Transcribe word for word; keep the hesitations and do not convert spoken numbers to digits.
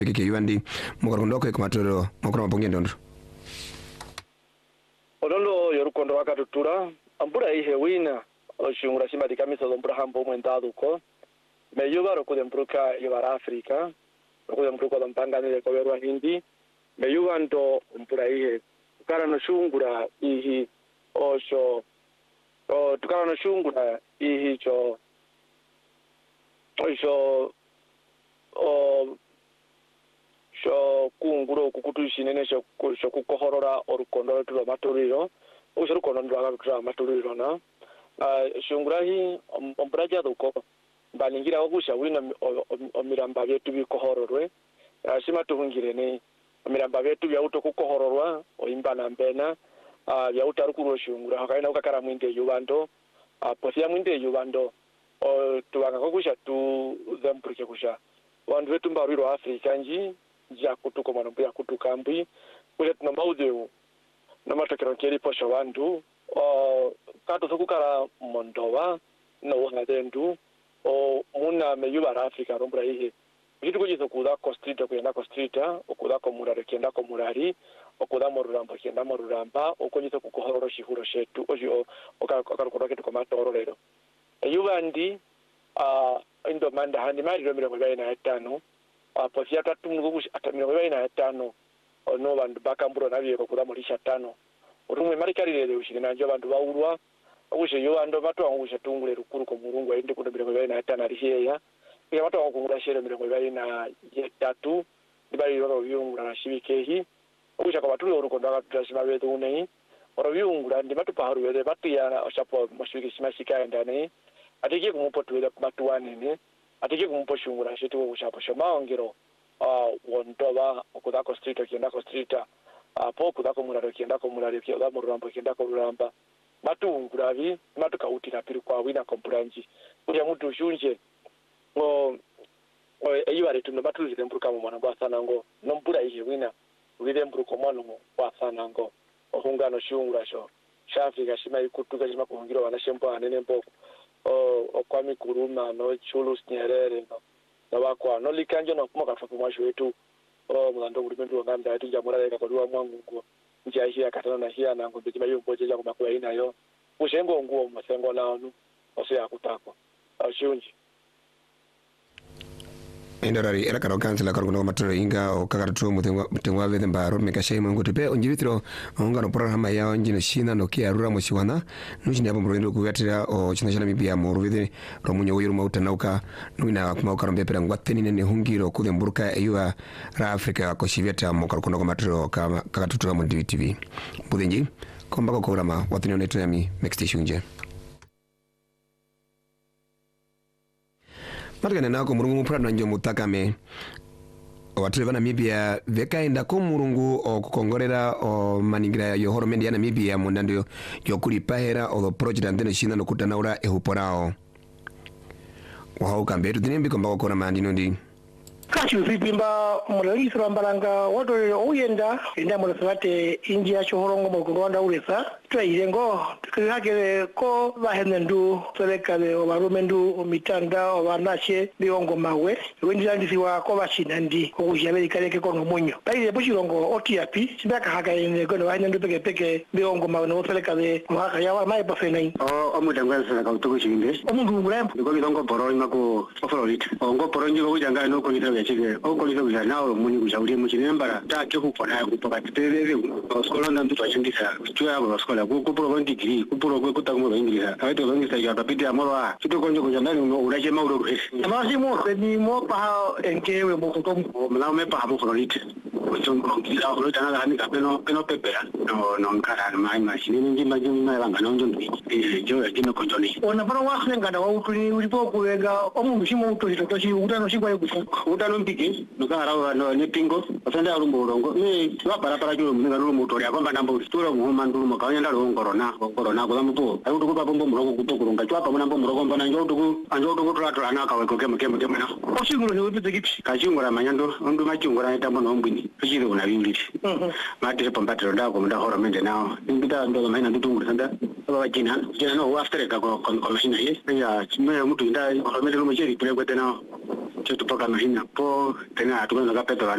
kike yuandi mukarundo ko kumatoro mukuru mabonge ndondo odondo yorukondo wakatutura ambura ihe wina oshungura shimadi kamisa zombura hambo mwendadu ko me yuba rokude mbruka yuba Afrika rokude mbruka dompangane ko werwa hindi me yuba ndo mbura ihe tukara no shungura ihi osho o tukara no shungura ihi cho osho o sho kunguro kukutushinene sho sho kukohorora orukondo tulo maturiro usho rukondo ndwaga bikira maturiro na shungurahi ombraja duko baningira ogusha wina omiramba byetu bikohororwe ashima tuhungirene omiramba byetu byauto kukohororwa oimbana mbena byauta rukuro shungura hakaina ukakara mwinde yubando posia mwinde yubando tuwanga kogusha tu zempurike kusha wandu wetu mbariro Afrika nji ja kutuko manombo ya kutukambwi kule tuna maudeu na matokero keri posho wandu o kato sokukara mondowa na uhadendu o muna meyuba Afrika rombra ihe kitu kujizo kuda ko street kuyenda ko street okuda ko murare kenda ko murari okuda moruramba kenda moruramba okonyizo kukohororo shihuro shetu ojo okarukodo kitu ko matoro lero eyuba ndi a indo manda handi mari ro mirongo ibiri na gatanu aposi atatu mungu ata mirongo ibiri na gatanu ono bandu bakamburo nabiye ko kuda muri shatano urumwe mari karirere ushigina njo bandu baurwa ogushe yo ando bato angushe tungule rukuru ko murungu ende kuda mirongo ibiri na gatanu ari heya ya bato angukura shere mirongo ibiri na gatatu dibari ro byungura na shibikehi ogusha ko batulo urukondo agatashima beto unei oro byungura ndi batu paharu bere batu ya oshapo mashwiki shimashika ndane atike kumupotuwela kumatuwane ne atike kumuposhungura shiti wo ushapo shomaongero uh wondoba okuda ko street okenda ko street apo kuda ko muraro kenda ko muraro kenda ko murambo kenda ko ruramba matunguravi matuka utira piri kwa wina kompuranji kuya mutu ushunje o eyo ari tuno batulire mpuruka mu mwana bwasana ngo nombura ihe wina wire mpuruko mwana mu bwasana ngo ohungano shungura sho shafi gashima ikutuka jima kuhungira wanashempo anene mboko o okwami kuruma no chulu nyerere no nabakwa no likanje no kuma kafa mwashi wetu o mulando ulimendo ngamda ati jamura ka kodwa mwangu ngo njahi akatana na hiya nango bijima yomboje ja kumakwa inayo ushengo nguo masengo naonu ose yakutako ashunji Endorari era karo kansela karo no matoro inga o kakatu mutengwa mutengwa vede mbaro mekashe mungu tipe onjibitiro onga no programa ya onjino shina no kia rura mushiwana nushini hapo mroendo kugatira o china chana mibia moru vede romunyo wiru mauta nauka nuina kumauka rombe pera ngwateni nene hungiro kule mburuka eyua ra Afrika ko shiveta mokaro kono matoro kama kakatu mu D V T V budenji kombako korama wateni oneto yami mexstation je Margana nako murungu muprano njo mutakame watu vana Namibia vekaenda ko murungu o kukongorera o maningira yo horomendi ya Namibia mundando yo kulipahera o project andene shina no kutanaura ehuporao wao kambetu dinembi komba ko mandi nondi kachi vipimba mulali srambalanga wato oyenda enda mulasate injia chohorongo mukunonda ulesa twayirengo tukihakere ko bahenendu selekale obarumendu mitanda obanashe biongo mawe wendandisiwa ko bashinandi okujabeli kaleke ko nomunyo bayire bushirongo otiapi sibaka haka ene ko bahenendu peke peke biongo mawe no selekale mwaka yawa mai bafenai o omudangwanza ka utukushinde omundu ngurembo ndiko bidongo poro imako oforolit ongo poro njigo kujanga no ko nitwe chike oko nitwe kujana nawo muni kujauri muchinembara take kupona kupaka tepere skola ndandu twachindisa tuya abo skola kuko provinti degree kupuro kwe kutakumwe baingirira aito bangisa ya tapiti amoro kito konjo kujandani no uraje mauro ruhesi amasi mo ni mo pa enkewe mo kutomko mna me pa mo forolit kuchongo kila ko tana hani ka peno peno pepera no no nkara mai machine ningi majumi mai banga no ndondi eh jo ajino konjoni ona para wa senga da wa utuni ulipo kuwega omundu shimo utozito toshi utano shikwa yukusa utano mpiki nukara no ne pingo asanda rumbo rongo ni wa para para jo mninga rumbo tori akwamba nambo stura mu mandu mo kawanya ndalo ngorona ngorona ko lamupo ayo tukupa pombo muroko kutokurunga twapa munambo muroko mbana njo tuku anjo tuku tula na kawe ko kemo kemo kemo na oshinguro ni wipite gipi kashingura manyando ndu machungura ita mbono mbwini kuchiri una bibili mate pombatiro ndako munda horomende nao ndita ndo maina ndutungura sanda baba jina jina no after ka ko komishina ye ya chime mtu nda horomende lo mcheri pele kwete nao chetu paka mahina po tena tukana ka peto